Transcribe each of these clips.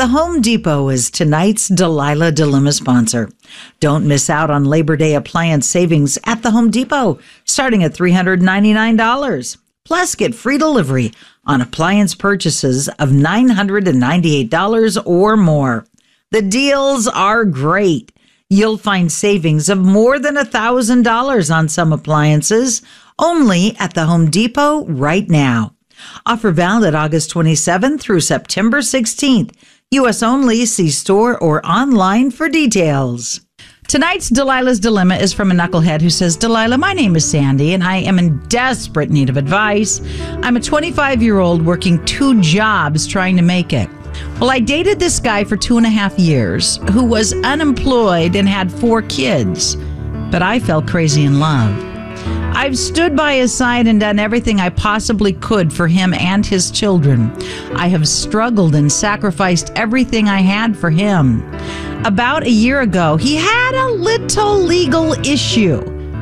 The Home Depot is tonight's Delilah Dilemma sponsor. Don't miss out on Labor Day appliance savings at the Home Depot, starting at $399. Plus, get free delivery on appliance purchases of $998 or more. The deals are great. You'll find savings of more than $1,000 on some appliances only at the Home Depot right now. Offer valid August 27th through September 16th. U.S. only. See store or online for details. Tonight's Delilah's Dilemma is from a knucklehead who says, Delilah, my name is Sandy, and I am in desperate need of advice. I'm a 25-year-old working 2 jobs trying to make it. Well, I dated this guy for 2.5 years who was unemployed and had 4 kids, but I fell crazy in love. I've stood by his side and done everything I possibly could for him and his children. I have struggled and sacrificed everything I had for him. About a year ago, he had a little legal issue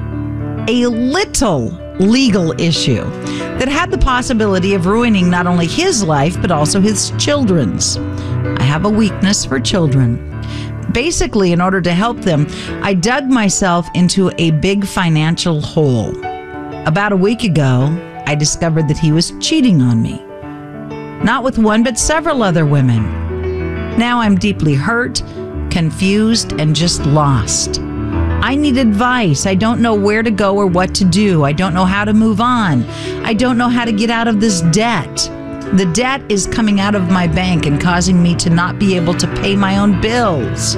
that had the possibility of ruining not only his life, but also his children's. I have a weakness for children. Basically, in order to help them, I dug myself into a big financial hole. About a week ago, I discovered that he was cheating on me. Not with one, but several other women. Now I'm deeply hurt, confused, and just lost. I need advice. I don't know where to go or what to do. I don't know how to move on. I don't know how to get out of this debt. The debt is coming out of my bank and causing me to not be able to pay my own bills.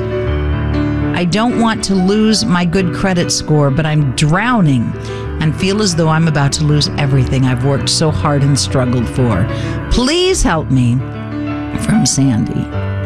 I don't want to lose my good credit score, but I'm drowning and feel as though I'm about to lose everything I've worked so hard and struggled for. Please help me. From Sandy.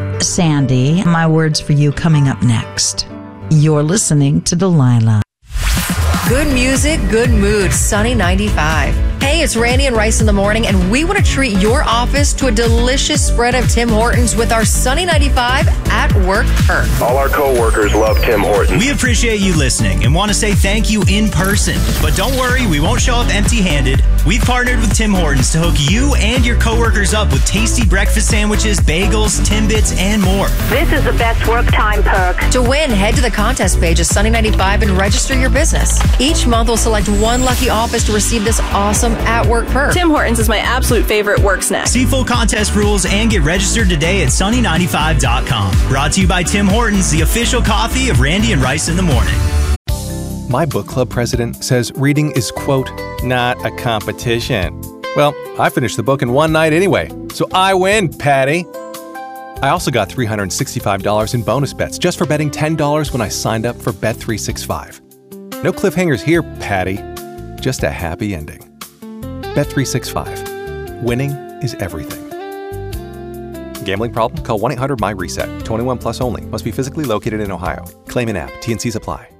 Sandy, my words for you coming up next. You're listening to Delilah. Good music, good mood, Sunny 95. Hey, it's Randy and Rice in the morning, and we want to treat your office to a delicious spread of Tim Hortons with our Sunny 95 at work perk. All our co-workers love Tim Hortons. We appreciate you listening and want to say thank you in person. But don't worry, we won't show up empty-handed. We've partnered with Tim Hortons to hook you and your coworkers up with tasty breakfast sandwiches, bagels, Timbits, and more. This is the best work time perk. To win, head to the contest page of Sunny 95 and register your business. Each month, we'll select one lucky office to receive this awesome at-work perk. Tim Hortons is my absolute favorite work snack. See full contest rules and get registered today at sunny95.com. Brought to you by Tim Hortons, the official coffee of Randy and Rice in the morning. My book club president says reading is, quote, not a competition. Well, I finished the book in one night anyway, so I win, Patty. I also got $365 in bonus bets just for betting $10 when I signed up for Bet365. No cliffhangers here, Patty. Just a happy ending. Bet365. Winning is everything. Gambling problem? Call 1-800-MY-RESET. 21 plus only. Must be physically located in Ohio. Claim in app. T&Cs apply.